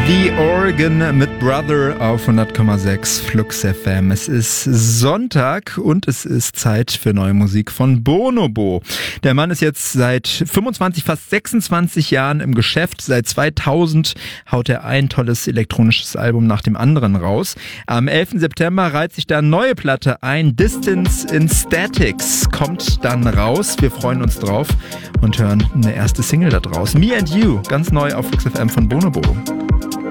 The Organ mit Brother auf 100,6 Flux FM. Es ist Sonntag und es ist Zeit für neue Musik von Bonobo. Der Mann ist jetzt seit 25, fast 26 Jahren im Geschäft. Seit 2000 haut er ein tolles elektronisches Album nach dem anderen raus. Am 11. September reiht sich da eine neue Platte ein. Distance in Statics kommt dann raus. Wir freuen uns drauf und hören eine erste Single da draus. Me and You, ganz neu auf Flux FM von Bonobo.